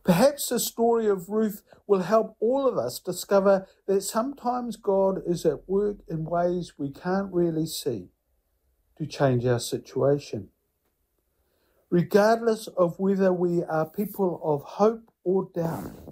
Perhaps the story of Ruth will help all of us discover that sometimes God is at work in ways we can't really see to change our situation. Regardless of whether we are people of hope or doubt,